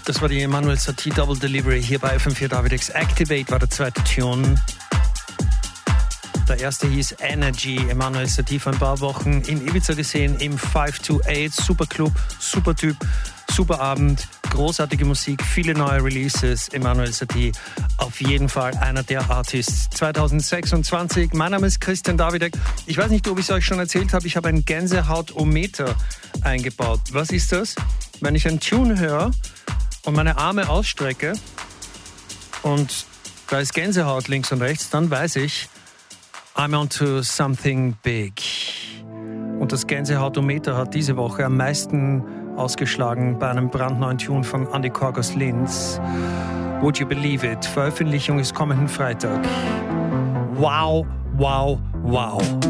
Das war die Emanuel Satie Double Delivery hier bei FM4 Davidex. Activate war der zweite Tune. Der erste hieß Energy. Emanuel Satie vor ein paar Wochen in Ibiza gesehen im 528. Super Club, super Typ, super Abend, großartige Musik, viele neue Releases. Emanuel Satie auf jeden Fall einer der Artists 2026. Mein Name ist Christian Davidek. Ich weiß nicht, ob ich es euch schon erzählt habe, ich habe einen Gänsehautometer eingebaut. Was ist das? Wenn ich einen Tune höre und meine Arme ausstrecke und da ist Gänsehaut links und rechts, dann weiß ich, I'm onto something big. Und das Gänsehautometer hat diese Woche am meisten ausgeschlagen bei einem brandneuen Tune von Andy Korg aus Linz. Would You Believe It? Veröffentlichung ist kommenden Freitag. Wow, wow, wow.